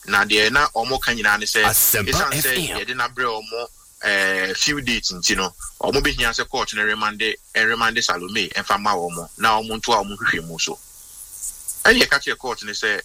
na de na omo kan nyina ne say esan say ye de na bre omo few dates ntino omo be hia say court na remande Salome enfa ma omo na omo nto a omo hwehwemu so and ye catch a court ne say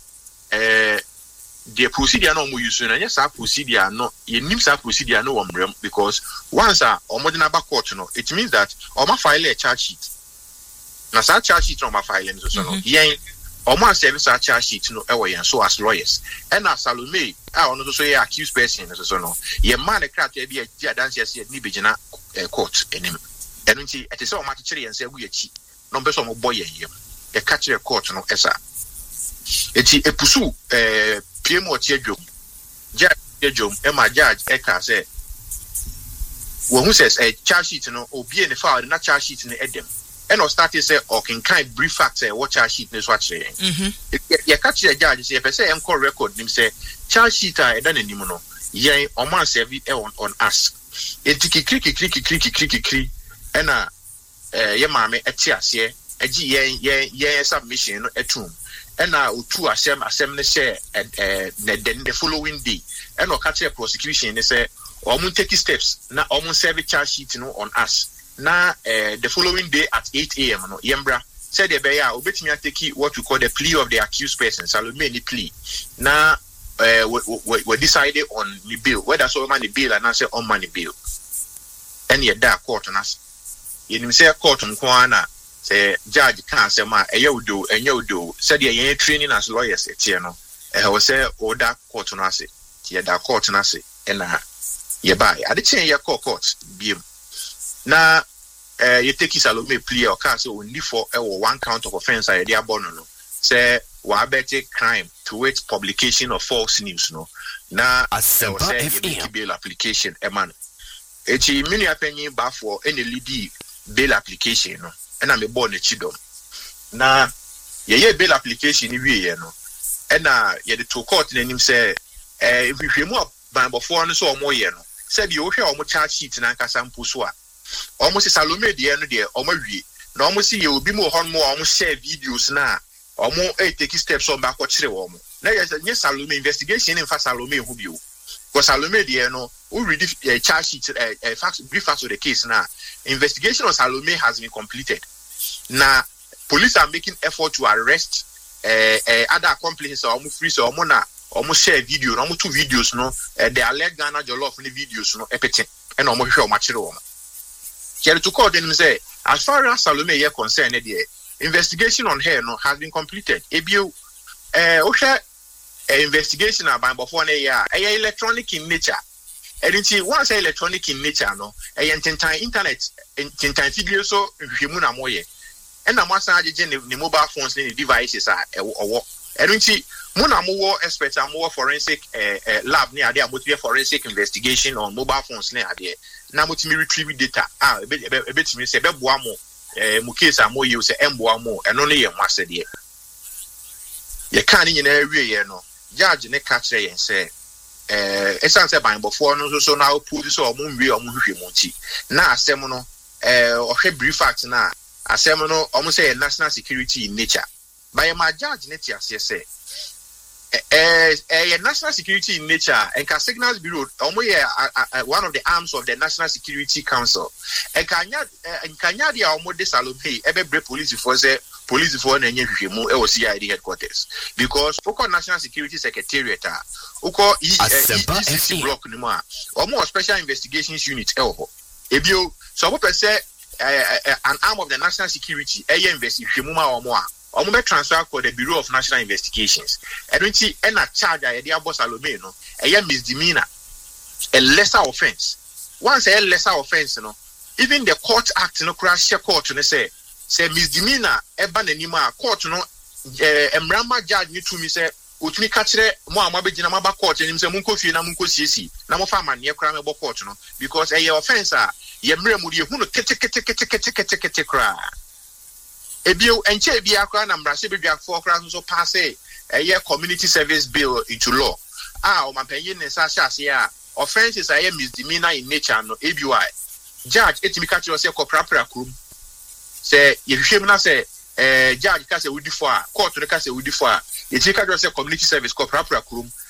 the procedure no omo use na yes procedure no ye nim sa procedure no omrem because once omo de na ba court no it means that omo file a charge sheet na sa charge sheet no ma file so no yen omo service a charge sheet no ewo yen so as lawyers and na Salome ono so ye accused person so no ye man krata bia dia dance ye ni begina court enim eno nti ete se omo akere yen se agu yachi no be so omo boy yen ye catch a court no esa eti epusu PM oti adwom judge adwom e ma judge e ka say wo hu says charge sheet no obi e file na charge sheet no edem and started say or can kind brief facts what charge sheet no so akere ye catch the judge say e say enko record nim say charge sheet e da nanim no yen o man serve on us eti kikri and ye maame eti ase agi yen submission no etum and otu asem ne share the following day and catch the prosecution they say omun take steps na omun serve charge sheet no on us na the following day at 8 a.m. no yembra said the beya obetimi take what we call the plea of the accused person Salome ni plea na we decided on the bill whether so man the bill and say on money bill and ye da court na yenim say court nko na say judge can say ma enyewdo said ye training as lawyers etie no we say order court no ase ye da court na ase na ye buy ade chen ye court biem na you take Salome plea or can say only for one count of offense I dey abono no say wa bete crime to its publication of false news no na say bail application e man eti mini apenyi ba for any lead bail application no na me born chidom na ye bail application ni wie no na ye de to court na nim say if we mu ban before no so omo ye no say bi o hwe omo charge sheet na nkasa mpo so a almost Salome de no de omo wie na omo si ye obi mo hon mo omo share videos na omo take steps on back kire omo na ye Salome investigation in fa Salome hu bio because Salome de no we read charge sheet facts brief facts of the case na investigation on Salome has been completed na police are making effort to arrest other accomplices omo free so omo na omo share video na omo two videos no the alleged Ghana jollof ni videos no epete and omo hwe omo kire omo here to call them say as far as Salome is concerned the investigation on her no has been completed ebio investigation about before na year electronic in nature and once electronic in nature no internet video so hwemu na moye and na masa ajeje ne mobile phones ne devices owo and mo na mo expert mo forensic lab ne ade amotie forensic investigation on mobile phones ne ade na mo timi retrieve data ebetimi se beboa mo mo case mo ye se emboa mo eno ne ye nwase de ye kan ni na awie ye no judge ne ka kire yen se esan se ban before no so na opudi so omo nwie omo hwehwe mo nti na asem no ohwe brief fact na asem no omo say national security in nature by my judge ne ti ase se national security in nature and Signals Bureau one of the arms of the National Security Council and kanya dia omo de Salome ebe police for say police for na nyehwehwemu e wo CID headquarters because oko National Security Secretariat oko ECC block ni ma omo special investigations unit e ho ebio so omo say an arm of the National Security investigation ma omo omo be transfer to the Bureau of National Investigations edunti e na charge a de abo Salome no misdemeanor a lesser offense once a lesser offense no even the court act no crash court no say misdemeanor e ba nanima court no emrama judge ni tumi say otumi ka kire mo amabegina maba court nim say munko fie na munko siesi na mo fa mane kra me bo court no because a offense a ye mremu de hu no kete kra ebio enche ebia akra na mbrase bedwa for kra so pass community service bill into law o mapanyin ne sa ase a offenses are misdemeanor in nature no ABY judge etimi ka kire say corporate krum say ye hwehwem na say judge ka say wudi for court no ka say wudi for ye ti ka kire say community service corporate krum